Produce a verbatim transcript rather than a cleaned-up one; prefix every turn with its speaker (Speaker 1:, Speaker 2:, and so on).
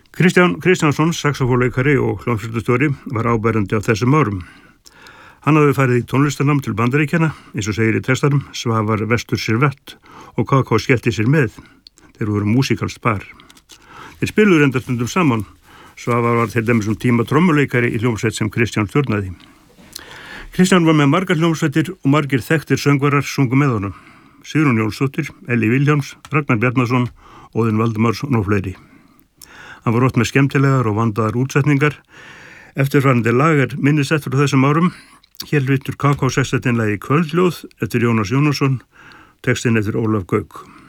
Speaker 1: Kristján Kristjánsson, saxofónleikari og hljómsveitarstjóri, var áberandi á þessum árum. Hann hafði farið í tónlistarnám til Bandaríkjanna, eins og segir í textanum, Svavar vestur sér vett og K K skellti sér með. Þeir voru músíkalskt par. Þeir spiluðu reyndar stundum saman. Svavar var til dæmis um tíma trommuleikari í hljómsveit sem Kristján stjórnaði. Kristján var með margar hljómsveitir og margir þekktir söngvarar sungu með honum. Sigrún Jónsdóttir, Elli Vilhjálms, Ragnar Bjarnason, Óðinn Valdimarsson og fleiri. Hann var oft með skemmtilegar og vandaðar útsetningar. Eftirfarandi lag er minnisett frá þessum árum. Hér flytur K K sextettinn lagi Kvöldljóð eftir Jónas Jónasson, textinn eftir Ólaf Gauk.